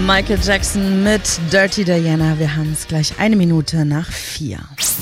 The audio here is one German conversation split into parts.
Michael Jackson mit Dirty Diana. Wir haben es gleich 1:04.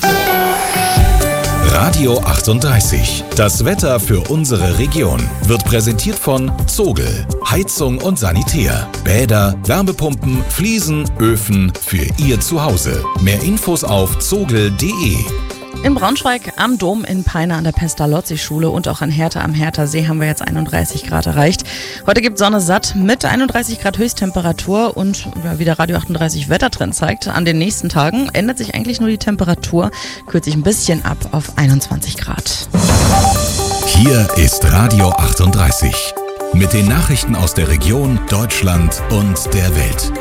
Radio 38. Das Wetter für unsere Region wird präsentiert von Zogel. Heizung und Sanitär. Bäder, Wärmepumpen, Fliesen, Öfen für Ihr Zuhause. Mehr Infos auf zogel.de. In Braunschweig am Dom, in Peine an der Pestalozzi-Schule und auch in Hertha am Hertha-See haben wir jetzt 31 Grad erreicht. Heute gibt Sonne satt mit 31 Grad Höchsttemperatur und wie der Radio 38 Wettertrend zeigt, an den nächsten Tagen ändert sich eigentlich nur die Temperatur, kühlt sich ein bisschen ab auf 21 Grad. Hier ist Radio 38 mit den Nachrichten aus der Region, Deutschland und der Welt.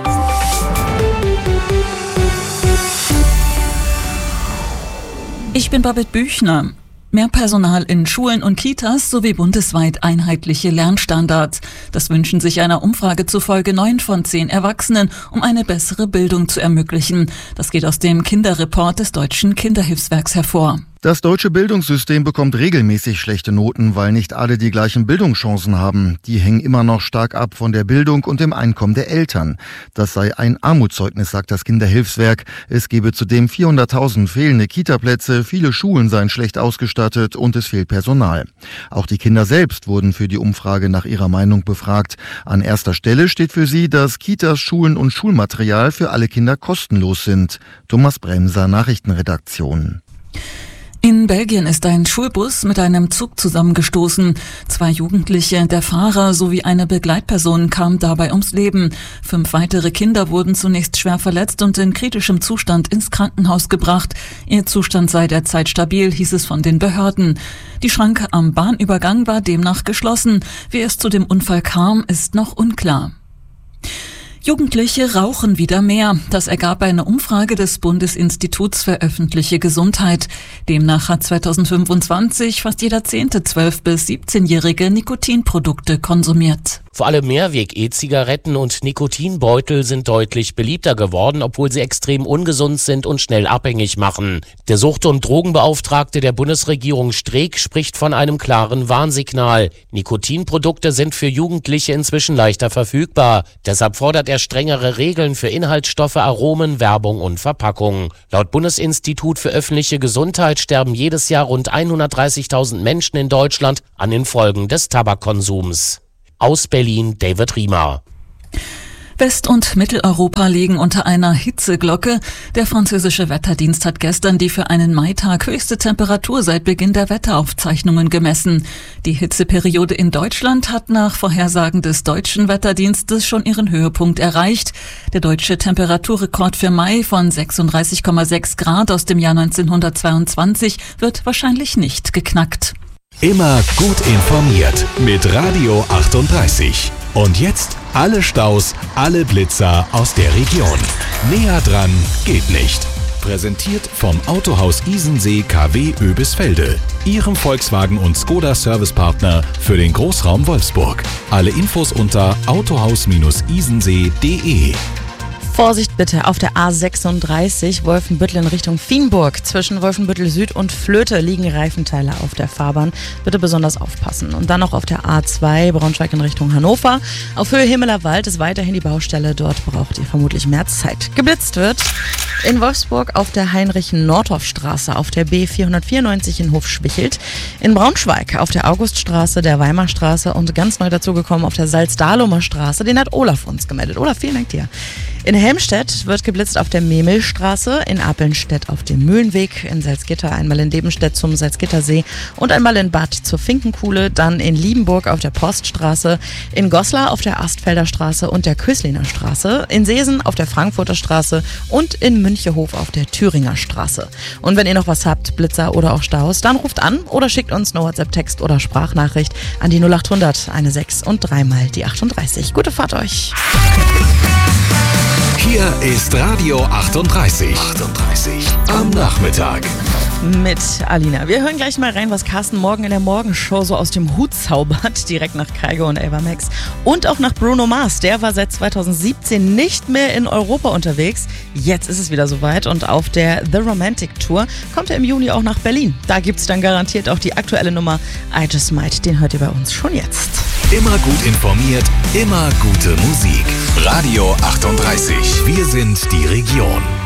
Ich bin Babette Büchner. Mehr Personal in Schulen und Kitas sowie bundesweit einheitliche Lernstandards. Das wünschen sich einer Umfrage zufolge 9 von 10 Erwachsenen, um eine bessere Bildung zu ermöglichen. Das geht aus dem Kinderreport des Deutschen Kinderhilfswerks hervor. Das deutsche Bildungssystem bekommt regelmäßig schlechte Noten, weil nicht alle die gleichen Bildungschancen haben. Die hängen immer noch stark ab von der Bildung und dem Einkommen der Eltern. Das sei ein Armutszeugnis, sagt das Kinderhilfswerk. Es gebe zudem 400.000 fehlende Kitaplätze, viele Schulen seien schlecht ausgestattet und es fehlt Personal. Auch die Kinder selbst wurden für die Umfrage nach ihrer Meinung befragt. An erster Stelle steht für sie, dass Kitas, Schulen und Schulmaterial für alle Kinder kostenlos sind. Thomas Bremser, Nachrichtenredaktion. In Belgien ist ein Schulbus mit einem Zug zusammengestoßen. 2 Jugendliche, der Fahrer sowie eine Begleitperson kamen dabei ums Leben. 5 weitere Kinder wurden zunächst schwer verletzt und in kritischem Zustand ins Krankenhaus gebracht. Ihr Zustand sei derzeit stabil, hieß es von den Behörden. Die Schranke am Bahnübergang war demnach geschlossen. Wie es zu dem Unfall kam, ist noch unklar. Jugendliche rauchen wieder mehr. Das ergab eine Umfrage des Bundesinstituts für öffentliche Gesundheit. Demnach hat 2025 fast jeder 10. 12- bis 17-Jährige Nikotinprodukte konsumiert. Vor allem Mehrweg-E-Zigaretten und Nikotinbeutel sind deutlich beliebter geworden, obwohl sie extrem ungesund sind und schnell abhängig machen. Der Sucht- und Drogenbeauftragte der Bundesregierung Streeck spricht von einem klaren Warnsignal. Nikotinprodukte sind für Jugendliche inzwischen leichter verfügbar. Deshalb fordert er strengere Regeln für Inhaltsstoffe, Aromen, Werbung und Verpackung. Laut Bundesinstitut für öffentliche Gesundheit sterben jedes Jahr rund 130.000 Menschen in Deutschland an den Folgen des Tabakkonsums. Aus Berlin, David Riemer. West- und Mitteleuropa liegen unter einer Hitzeglocke. Der französische Wetterdienst hat gestern die für einen Maitag höchste Temperatur seit Beginn der Wetteraufzeichnungen gemessen. Die Hitzeperiode in Deutschland hat nach Vorhersagen des deutschen Wetterdienstes schon ihren Höhepunkt erreicht. Der deutsche Temperaturrekord für Mai von 36,6 Grad aus dem Jahr 1922 wird wahrscheinlich nicht geknackt. Immer gut informiert mit Radio 38. Und jetzt alle Staus, alle Blitzer aus der Region. Näher dran geht nicht. Präsentiert vom Autohaus Isensee KW Oebisfelde. Ihrem Volkswagen- und Skoda-Servicepartner für den Großraum Wolfsburg. Alle Infos unter autohaus-isensee.de. Vorsicht bitte auf der A36 Wolfenbüttel in Richtung Vienburg. Zwischen Wolfenbüttel Süd und Flöte liegen Reifenteile auf der Fahrbahn. Bitte besonders aufpassen. Und dann noch auf der A2 Braunschweig in Richtung Hannover. Auf Höhe Himmelerwald ist weiterhin die Baustelle. Dort braucht ihr vermutlich mehr Zeit. Geblitzt wird in Wolfsburg auf der Heinrich-Nordhoff-Straße, auf der B494 in Hofschwichelt. In Braunschweig auf der Auguststraße, der Weimarstraße und ganz neu dazugekommen auf der Salzdahlumer Straße. Den hat Olaf uns gemeldet. Olaf, vielen Dank dir. In Helmstedt wird geblitzt auf der Memilstraße, in Apelnstedt auf dem Mühlenweg, in Salzgitter einmal in Debenstedt zum Salzgittersee und einmal in Bad zur Finkenkuhle, dann in Liebenburg auf der Poststraße, in Goslar auf der Astfelder Straße und der Kösliner Straße, in Seesen auf der Frankfurter Straße und in Münchehof auf der Thüringer Straße. Und wenn ihr noch was habt, Blitzer oder auch Staus, dann ruft an oder schickt uns eine WhatsApp-Text oder Sprachnachricht an die 0800 16 und 3 mal die 38. Gute Fahrt euch! Hier ist Radio 38. Am Nachmittag. Mit Alina. Wir hören gleich mal rein, was Carsten morgen in der Morgenshow so aus dem Hut zaubert. Direkt nach Kygo und Ava Max. Und auch nach Bruno Mars. Der war seit 2017 nicht mehr in Europa unterwegs. Jetzt ist es wieder soweit. Und auf der The Romantic Tour kommt er im Juni auch nach Berlin. Da gibt es dann garantiert auch die aktuelle Nummer I Just Might. Den hört ihr bei uns schon jetzt. Immer gut informiert, immer gute Musik. Radio 38. Wir sind die Region.